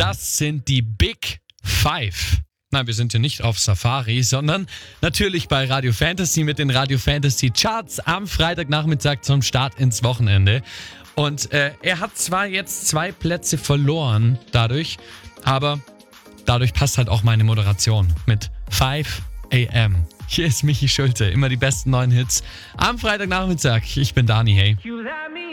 Das sind die Big Five. Nein, wir sind hier nicht auf Safari, sondern natürlich bei Radio Fantasy mit den Radio Fantasy Charts am Freitagnachmittag zum Start ins Wochenende. Und er hat zwar jetzt 2 Plätze verloren dadurch, aber dadurch passt halt auch meine Moderation mit 5 AM. Hier ist Michi Schulte, immer die besten neuen Hits am Freitagnachmittag. Ich bin Dani, hey.